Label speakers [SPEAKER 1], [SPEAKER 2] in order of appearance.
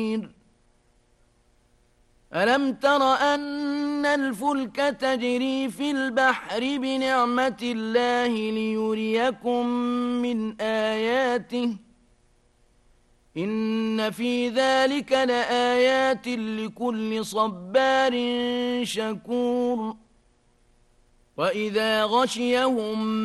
[SPEAKER 1] ألم تر أن الفلك تجري في البحر بنعمة الله ليريكم من آياته إن في ذلك لآيات لكل صبار شكور وإذا غشيهم